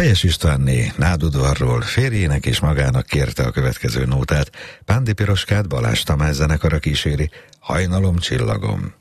Fejes Istvánné Nádudvarról férjének és magának kérte a következő nótát. Pándi Piroskát Balázs Tamás zenekara kíséri, Hajnalom csillagom.